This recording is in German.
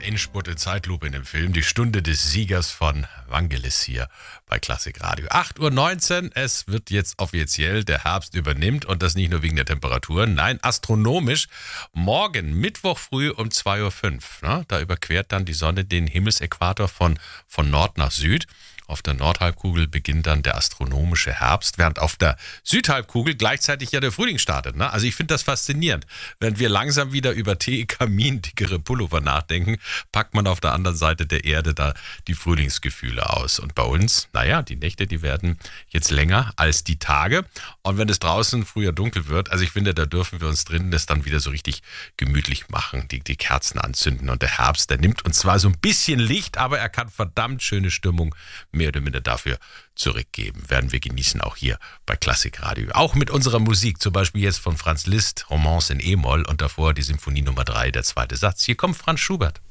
Endspurt in Zeitlupe in dem Film. Die Stunde des Siegers von Vangelis hier bei Klassik Radio. 8:19 Uhr, es wird jetzt offiziell, der Herbst übernimmt und das nicht nur wegen der Temperaturen, nein, astronomisch. Morgen, Mittwoch früh um 2:05 Uhr, ne, da überquert dann die Sonne den Himmelsäquator von Nord nach Süd. Auf der Nordhalbkugel beginnt dann der astronomische Herbst, während auf der Südhalbkugel gleichzeitig ja der Frühling startet. Ne? Also ich finde das faszinierend. Während wir langsam wieder über Tee, Kamin, dickere Pullover nachdenken, packt man auf der anderen Seite der Erde da die Frühlingsgefühle aus. Und bei uns, naja, die Nächte, die werden jetzt länger als die Tage. Und wenn es draußen früher dunkel wird, also ich finde, da dürfen wir uns drinnen das dann wieder so richtig gemütlich machen, die Kerzen anzünden. Und der Herbst, der nimmt uns zwar so ein bisschen Licht, aber er kann verdammt schöne Stimmung mehr oder minder dafür zurückgeben. Werden wir genießen, auch hier bei Klassik Radio. Auch mit unserer Musik, zum Beispiel jetzt von Franz Liszt, Romance in E-Moll und davor die Symphonie Nummer 3, der zweite Satz. Hier kommt Franz Schubert.